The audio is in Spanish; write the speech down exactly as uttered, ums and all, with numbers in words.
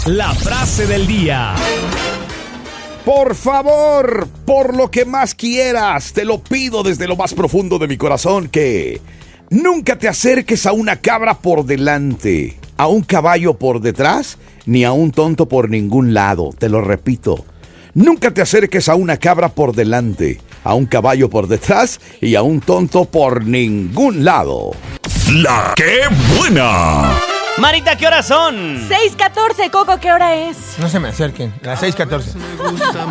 La frase del día. Por favor, por lo que más quieras, te lo pido desde lo más profundo de mi corazón que nunca te acerques a una cabra por delante, a un caballo por detrás, ni a un tonto por ningún lado. Te lo repito, nunca te acerques a una cabra por delante, a un caballo por detrás y a un tonto por ningún lado. La ¡Qué buena! Marita, ¿qué horas son? seis catorce, Coco, ¿qué hora es? No se me acerquen, las seis catorce.